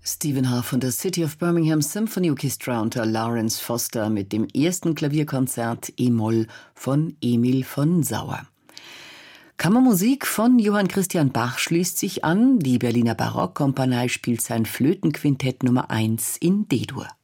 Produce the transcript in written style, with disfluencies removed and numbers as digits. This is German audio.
Stephen H. von der City of Birmingham Symphony Orchestra unter Lawrence Foster mit dem ersten Klavierkonzert E-Moll von Emil von Sauer. Kammermusik von Johann Christian Bach schließt sich an. Die Berliner Barockkompanie spielt sein Flötenquintett Nummer 1 in D-Dur.